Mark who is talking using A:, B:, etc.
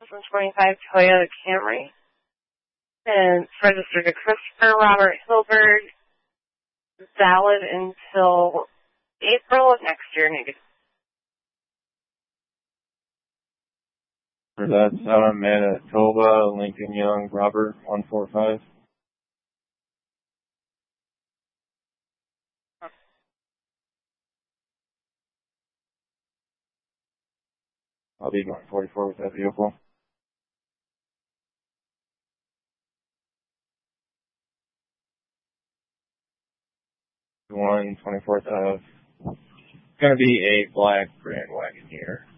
A: 2025 Toyota Camry. And it's registered to Christopher Robert Hilberg. Valid until April of next year, negative.
B: That's out of Manitoba, Lincoln Young, Robert, 145. I'll be going 44 with that vehicle. 24th of. It's going to be a black Grand Wagoneer.